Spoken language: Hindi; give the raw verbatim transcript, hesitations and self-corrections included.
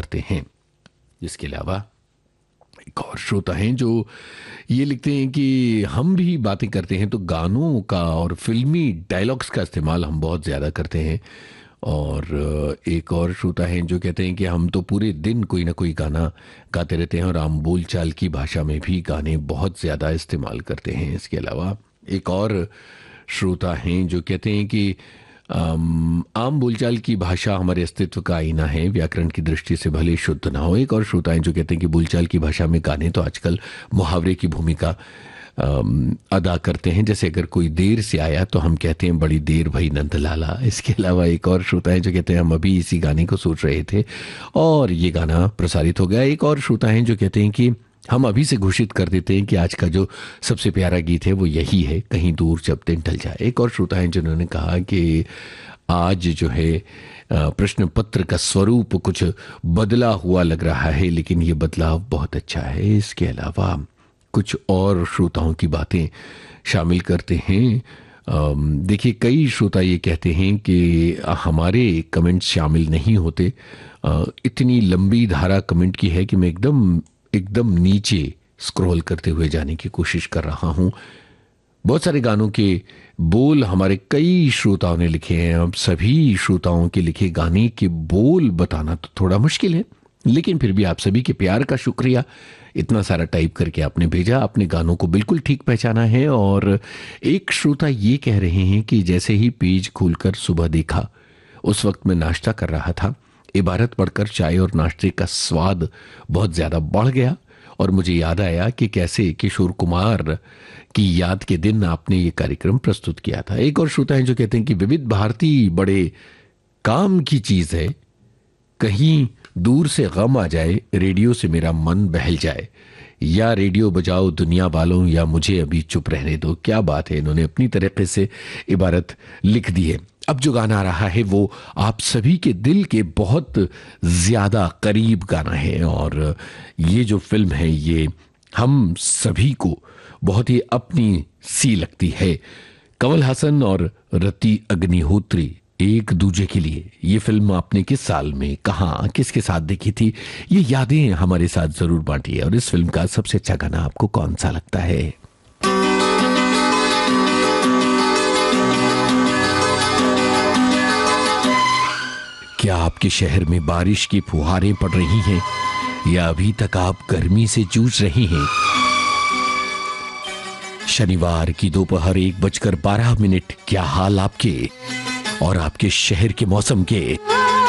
करते हैं। इसके अलावा एक और श्रोता हैं जो ये लिखते हैं कि हम भी बातें करते हैं तो गानों का और फिल्मी डायलॉग्स का इस्तेमाल हम बहुत ज़्यादा करते हैं। और एक और श्रोता हैं जो कहते हैं कि हम तो पूरे दिन कोई ना कोई गाना गाते रहते हैं और आम बोलचाल की भाषा में भी गाने बहुत ज़्यादा इस्तेमाल करते हैं। इसके अलावा एक और श्रोता हैं जो कहते हैं कि आम, आम बोलचाल की भाषा हमारे अस्तित्व का आईना है, व्याकरण की दृष्टि से भले शुद्ध ना हो। एक और श्रोता हैं जो कहते हैं कि बोलचाल की भाषा में गाने तो आजकल मुहावरे की भूमिका अदा करते हैं, जैसे अगर कोई देर से आया तो हम कहते हैं बड़ी देर भई नंदलाला। इसके अलावा एक और श्रोता हैं जो कहते हैं हम अभी इसी गाने को सोच रहे थे और ये गाना प्रसारित हो गया। एक और श्रोता हैं जो कहते हैं कि हम अभी से घोषित कर देते हैं कि आज का जो सबसे प्यारा गीत है वो यही है, कहीं दूर जब दिन ढल जाए। एक और श्रोता हैं जिन्होंने कहा कि आज जो है प्रश्न पत्र का स्वरूप कुछ बदला हुआ लग रहा है, लेकिन ये बदलाव बहुत अच्छा है। इसके अलावा कुछ और श्रोताओं की बातें शामिल करते हैं। देखिए, कई श्रोता ये कहते हैं कि हमारे कमेंट्स शामिल नहीं होते। इतनी लंबी धारा कमेंट की है कि मैं एकदम एकदम नीचे स्क्रॉल करते हुए जाने की कोशिश कर रहा हूं। बहुत सारे गानों के बोल हमारे कई श्रोताओं ने लिखे हैं। अब सभी श्रोताओं के लिखे गाने के बोल बताना तो थोड़ा मुश्किल है, लेकिन फिर भी आप सभी के प्यार का शुक्रिया। इतना सारा टाइप करके आपने भेजा, अपने गानों को बिल्कुल ठीक पहचाना है। और एक श्रोता ये कह रहे हैं कि जैसे ही पेज खोलकर सुबह देखा, उस वक्त मैं नाश्ता कर रहा था, इबारत पढ़कर चाय और नाश्ते का स्वाद बहुत ज़्यादा बढ़ गया और मुझे याद आया कि कैसे किशोर कुमार की याद के दिन आपने ये कार्यक्रम प्रस्तुत किया था। एक और श्रोता हैं जो कहते हैं कि विविध भारती बड़े काम की चीज़ है, कहीं दूर से गम आ जाए, रेडियो से मेरा मन बहल जाए, या रेडियो बजाओ दुनिया वालों या मुझे अभी चुप रहने दो। क्या बात है, इन्होंने अपनी तरीके से इबारत लिख दी है। अब जो गाना आ रहा है वो आप सभी के दिल के बहुत ज्यादा करीब गाना है और ये जो फिल्म है ये हम सभी को बहुत ही अपनी सी लगती है। कमल हासन और रति अग्निहोत्री एक दूजे के लिए। ये फिल्म आपने किस साल में, कहां, किसके साथ देखी थी, ये यादें हमारे साथ जरूर बांटिए। और इस फिल्म का सबसे अच्छा गाना आपको कौन सा लगता है? क्या आपके शहर में बारिश की फुहारें पड़ रही हैं या अभी तक आप गर्मी से जूझ रहे हैं? शनिवार की दोपहर एक बजकर बारह मिनट क्या हाल आपके और आपके शहर के मौसम के?